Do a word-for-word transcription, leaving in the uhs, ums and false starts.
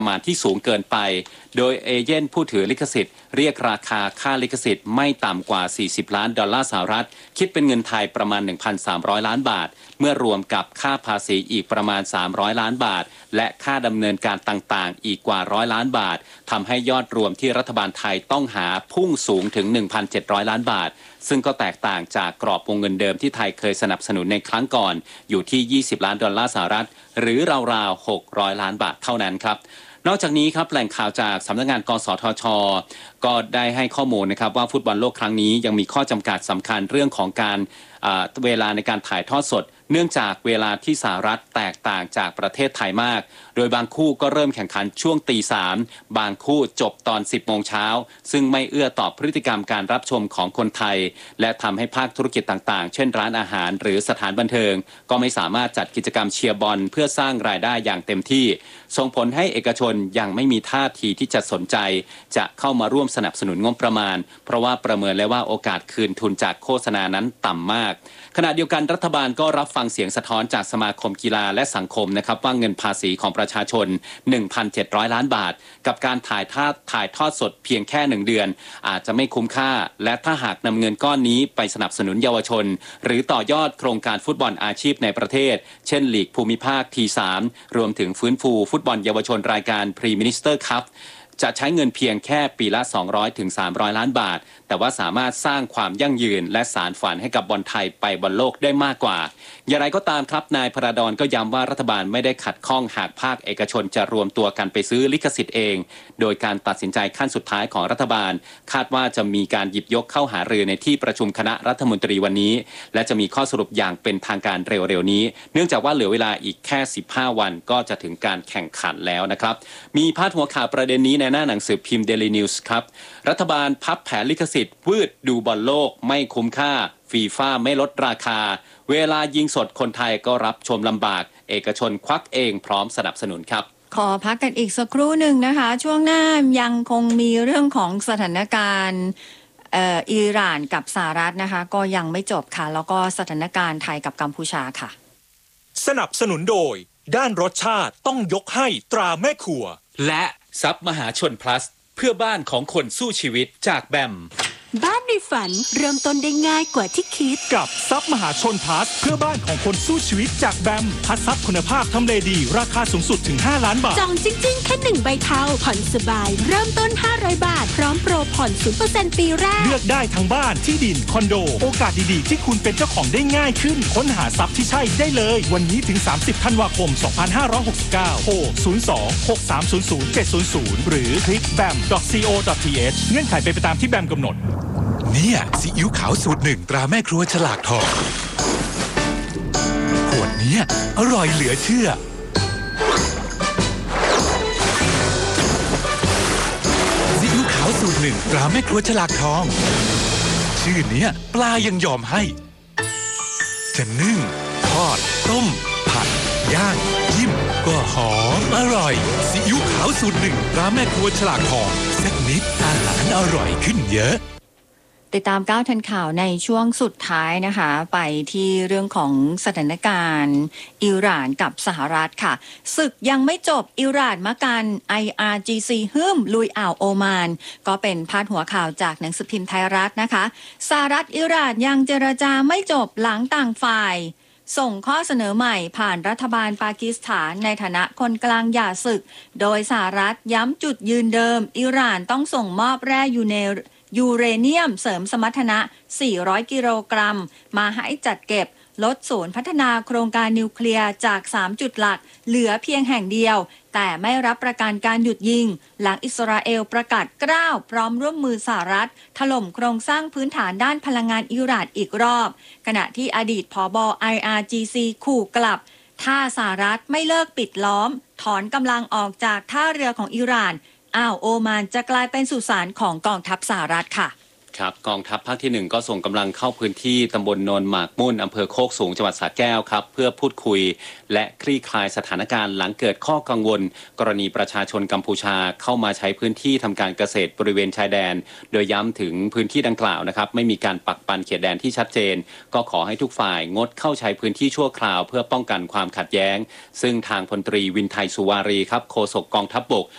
ประมาณที่สูงเกินไปโดยเอเจนต์ผู้ถือลิขสิทธิ์เรียกราคาค่าลิขสิทธิ์ไม่ต่ำกว่าสี่สิบล้านดอลลาร์สหรัฐคิดเป็นเงินไทยประมาณ หนึ่งพันสามร้อย ล้านบาทเมื่อรวมกับค่าภาษีอีกประมาณสามร้อยล้านบาทและค่าดำเนินการต่างๆอีกกว่าร้อยล้านบาททำให้ยอดรวมที่รัฐบาลไทยต้องหาพุ่งสูงถึง หนึ่งพันเจ็ดร้อย ล้านบาทซึ่งก็แตกต่างจากกรอบวงเงินเดิมที่ไทยเคยสนับสนุนในครั้งก่อนอยู่ที่ยี่สิบล้านดอลลาร์สหรัฐหรือราวๆหกร้อยล้านบาทเท่านั้นครับนอกจากนี้ครับแหล่งข่าวจากสำนักงานกสทช.ก็ได้ให้ข้อมูลนะครับว่าฟุตบอลโลกครั้งนี้ยังมีข้อจำกัดสำคัญเรื่องของการเวลาในการถ่ายทอดสดเนื่องจากเวลาที่สหรัฐแตกต่างจากประเทศไทยมากโดยบางคู่ก็เริ่มแข่งขันช่วงตีสามบางคู่จบตอนสิบโมงเช้าซึ่งไม่เอื้อต่อพฤติกรรมการรับชมของคนไทยและทำให้ภาคธุรกิจต่างๆเช่นร้านอาหารหรือสถานบันเทิงก็ไม่สามารถจัดกิจกรรมเชียร์บอลเพื่อสร้างรายได้อย่างเต็มที่ส่งผลให้เอกชนยังไม่มีท่าทีที่จะสนใจจะเข้ามาร่วมสนับสนุนงบประมาณเพราะว่าประเมินแล้วว่าโอกาสคืนทุนจากโฆษณานั้นต่ำมากขณะเดียวกันรัฐบาลก็รับฟังเสียงสะท้อนจากสมาคมกีฬาและสังคมนะครับว่าเงินภาษีของประชาชน หนึ่งพันเจ็ดร้อย ล้านบาทกับการถ่ายทอดถ่ายทอดสดเพียงแค่หนึ่งเดือนอาจจะไม่คุ้มค่าและถ้าหากนำเงินก้อนนี้ไปสนับสนุนเยาวชนหรือต่อยอดโครงการฟุตบอลอาชีพในประเทศเช่นลีกภูมิภาค ที สาม รวมถึงฟื้นฟูฟุตบอลเยาวชนรายการพรีมินิสเตอร์คัพจะใช้เงินเพียงแค่ปีละ สองร้อยถึงสามร้อย ล้านบาทแต่ว่าสามารถสร้างความยั่งยืนและสานฝันให้กับบอลไทยไปบอลโลกได้มากกว่าอย่างไรก็ตามครับนายพระดอนก็ย้ำว่ารัฐบาลไม่ได้ขัดข้องหากภาคเอกชนจะรวมตัวกันไปซื้อลิขสิทธิ์เองโดยการตัดสินใจขั้นสุดท้ายของรัฐบาลคาดว่าจะมีการหยิบยกเข้าหารือในที่ประชุมคณะรัฐมนตรีวันนี้และจะมีข้อสรุปอย่างเป็นทางการเร็วๆนี้เนื่องจากว่าเหลือเวลาอีกแค่สิบห้าวันก็จะถึงการแข่งขันแล้วนะครับมีพาดหัวข่าวประเด็นนี้ในหน้าหนังสือพิมพ์ Daily News ครับรัฐบาลพับแผนลิขสิทธิ์วืดดูบอลโลกไม่คุ้มค่าฟีฟ่าไม่ลดราคาเวลายิงสดคนไทยก็รับชมลำบากเอกชนควักเองพร้อมสนับสนุนครับขอพักกันอีกสักครู่หนึ่งนะคะช่วงหน้ายังคงมีเรื่องของสถานการณ์เอ่ออิหร่านกับสหรัฐนะคะก็ยังไม่จบค่ะแล้วก็สถานการณ์ไทยกับกัมพูชาค่ะสนับสนุนโดยด้านรสชาติต้องยกให้ตราแม่ครัวและซับมหาชน plus เพื่อบ้านของคนสู้ชีวิตจากแบมบ้านในฝันเริ่มต้นได้ง่ายกว่าที่คิดกับซับมหาชนพลัสเพื่อบ้านของคนสู้ชีวิตจากแบมพัดซับคุณภาพทำเลดีราคาสูงสุดถึงห้าล้านบาทจองจริงๆแค่หนึ่งใบเทาผ่อนสบายเริ่มต้นห้าร้อยบาทพร้อมโปรผ่อน ศูนย์เปอร์เซ็นต์ ปีแรกเลือกได้ทั้งบ้านที่ดินคอนโดโอกาสดีๆที่คุณเป็นเจ้าของได้ง่ายขึ้นค้นหาทรัพย์ที่ใช่ได้เลยวันนี้ถึงสามสิบธันวาคมสองพันห้าร้อยหกสิบเก้าโทรศูนย์ สอง หก สาม ศูนย์ ศูนย์ เจ็ด ศูนย์ ศูนย์หรือคลิก แบม ดอท ซี โอ ดอท ที เอช เงื่อนไขเป็นไปตามที่แบมกำหนดเนี่ยซีอิ๊วขาวสูตรหนึ่งตราแม่ครัวฉลากทองขวดนี้อร่อยเหลือเชื่อซีอิ๊วขาวสูตรหนึ่งตราแม่ครัวฉลากทองชื่อเนี้ยปลายังยอมให้จะนึ่งทอดต้มผัดย่างจิ้มก็หอมอร่อยซีอิ๊วขาวสูตรหนึ่งตราแม่ครัวฉลากทองสักนิดอาหารอร่อยขึ้นเยอะติดตามก้าวทันข่าวในช่วงสุดท้ายนะคะไปที่เรื่องของสถานการณ์อิหร่านกับสหรัฐค่ะศึกยังไม่จบอิหร่านมะกัน ไอ อาร์ จี ซี ฮึ่มลุยอ่าวโอมานก็เป็นพาดหัวข่าวจากหนังสือพิมพ์ไทยรัฐนะคะสหรัฐอิหร่านยังเจรจาไม่จบหลังต่างฝ่ายส่งข้อเสนอใหม่ผ่านรัฐบาลปากีสถานในฐานะคนกลางหย่าศึกโดยสหรัฐย้ำจุดยืนเดิมอิหร่านต้องส่งมอบแร่ยูเนยูเรเนียมเสริมสมรรถนะสี่ร้อยกิโลกรัมมาให้จัดเก็บลดศูนย์พัฒนาโครงการนิวเคลียร์จากสามจุดหลักเหลือเพียงแห่งเดียวแต่ไม่รับประกันการหยุดยิงหลังอิสราเอลประกาศกล้าวพร้อมร่วมมือสหรัฐถล่มโครงสร้างพื้นฐานด้านพลังงานอิหร่านอีกรอบขณะที่อดีตผบ ไอ อาร์ จี ซี ขู่กลับถ้าสหรัฐไม่เลิกปิดล้อมถอนกำลังออกจากท่าเรือของอิหร่านอ่าวโอมานจะกลายเป็นสุสานของกองทัพสหรัฐค่ะครับกองทัพภาคที่หนึ่งก็ส่งกำลังเข้าพื้นที่ตำบลโนนหมากมุ่นอำเภอโคกสูงจังหวัดสระแก้วครับเพื่อพูดคุยและคลี่คลายสถานการณ์หลังเกิดข้อกังวลกรณีประชาชนกัมพูชาเข้ามาใช้พื้นที่ทำการเกษตรบริเวณชายแดนโดยย้ำถึงพื้นที่ดังกล่าวนะครับไม่มีการปักปันเขตแดนที่ชัดเจนก็ขอให้ทุกฝ่ายงดเข้าใช้พื้นที่ชั่วคราวเพื่อป้องกันความขัดแย้งซึ่งทางพลตรีวินไทยสุวารีครับโฆษกกองทัพบก